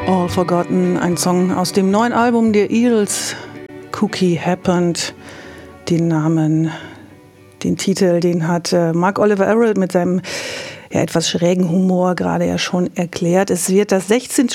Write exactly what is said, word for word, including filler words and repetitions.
All Forgotten, ein Song aus dem neuen Album der Eels, Cookie Happened. Den Namen, den Titel, den hat äh, Mark Oliver Arrow mit seinem ja, etwas schrägen Humor gerade ja schon erklärt. Es wird das sechzehnte